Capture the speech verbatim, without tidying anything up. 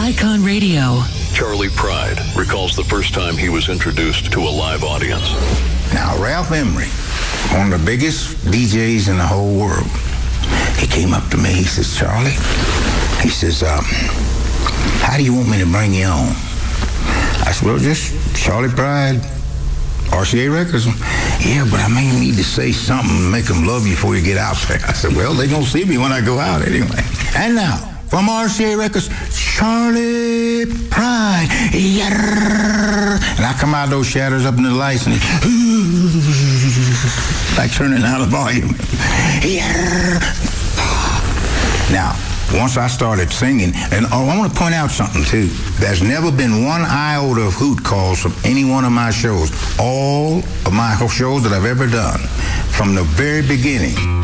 Icon Radio. Charlie Pride recalls the first time he was introduced to a live audience. Now, Ralph Emery, one of the biggest D Js in the whole world, he came up to me. He says, Charlie, he says, um, how do you want me to bring you on? I said, well, just Charlie Pride, R C A Records. Yeah, but I may need to say something and make them love you before you get out there. I said, well, they're going to see me when I go out anyway. And now, from R C A Records, Charlie Pride. And I come out those shadows up in the lights and like turning out the volume. Now, once I started singing, and oh, I want to point out something too. There's never been one iota of hoot calls from any one of my shows. All of my shows that I've ever done, from the very beginning,